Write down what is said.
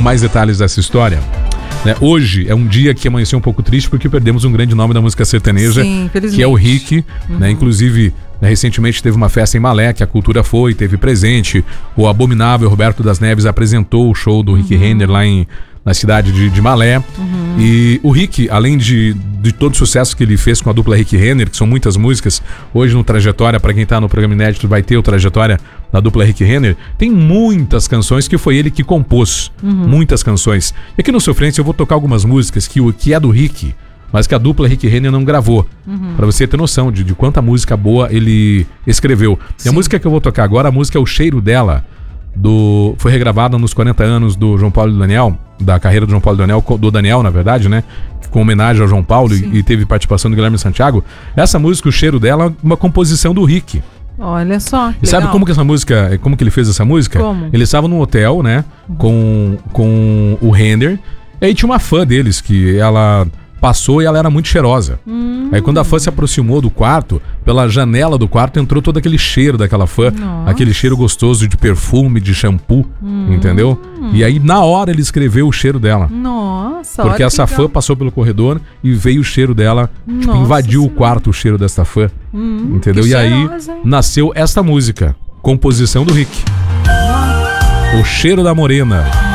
com mais detalhes dessa história. Né? Hoje é um dia que amanheceu um pouco triste porque perdemos um grande nome da música sertaneja, sim, que é o Rick, né? Inclusive, recentemente teve uma festa em Malé, que a Cultura foi, teve presente. O abominável Roberto das Neves apresentou o show do Rick Renner lá na cidade de Malé. E o Rick, além de todo o sucesso que ele fez com a dupla Rick Renner, que são muitas músicas, hoje no Trajetória, para quem tá no programa inédito, vai ter o Trajetória da dupla Rick Renner, tem muitas canções que foi ele que compôs. Muitas canções. E aqui no Sofrência eu vou tocar algumas músicas que é do Rick, mas que a dupla Rick Renner não gravou. Pra você ter noção de quanta música boa ele escreveu. E a música que eu vou tocar agora, a música é O Cheiro Dela, foi regravada nos 40 anos do João Paulo e do Daniel, da carreira do João Paulo e do Daniel, na verdade, né? Com homenagem ao João Paulo e teve participação do Guilherme Santiago. Essa música, O Cheiro Dela, é uma composição do Rick. Olha só. E sabe como que essa música, como que ele fez essa música? Como? Ele estava num hotel, né? Com o Renner. E aí tinha uma fã deles que ela passou e ela era muito cheirosa. Aí quando a fã se aproximou do quarto, pela janela do quarto entrou todo aquele cheiro daquela fã, aquele cheiro gostoso de perfume, de shampoo, entendeu? E aí na hora ele escreveu o cheiro dela. Nossa, porque olha essa fã passou pelo corredor e veio o cheiro dela, tipo, invadiu o quarto o cheiro dessa fã, entendeu? E aí nasceu esta música, composição do Rick. O Cheiro da Morena.